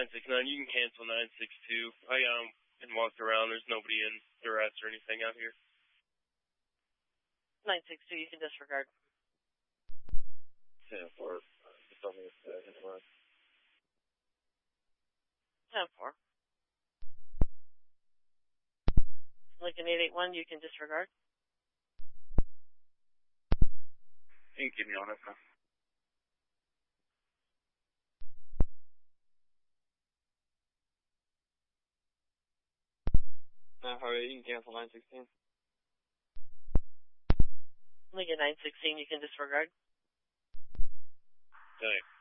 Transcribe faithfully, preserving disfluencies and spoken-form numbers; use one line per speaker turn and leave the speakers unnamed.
nine six nine, you can cancel nine six two. I um and walked around. There's nobody in duress or anything out here.
nine six two, you can disregard.
ten four. Just on the second one.
ten four. Lincoln eight eight one, you can disregard.
You can keep me on it now. Uh, alright, you can cancel nine sixteen.
Lincoln nine sixteen, you can disregard.
Thanks.